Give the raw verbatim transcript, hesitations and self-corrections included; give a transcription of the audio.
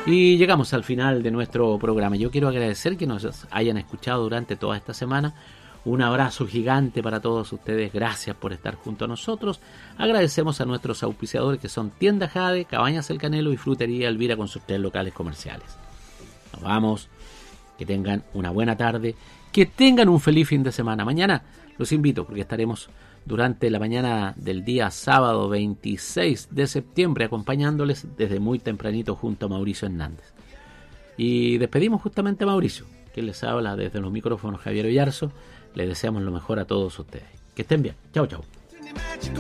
Y llegamos al final de nuestro programa. Yo quiero agradecer que nos hayan escuchado durante toda esta semana. Un abrazo gigante para todos ustedes. Gracias por estar junto a nosotros. Agradecemos a nuestros auspiciadores que son Tienda Jade, Cabañas El Canelo y Frutería Elvira con sus tres locales comerciales. Nos vamos. Que tengan una buena tarde. Que tengan un feliz fin de semana. Mañana los invito porque estaremos durante la mañana del día sábado veintiséis de septiembre acompañándoles desde muy tempranito junto a Mauricio Hernández. Y despedimos justamente a Mauricio, que les habla desde los micrófonos Javier Ollarzo. Les deseamos lo mejor a todos ustedes. Que estén bien. Chau, chau.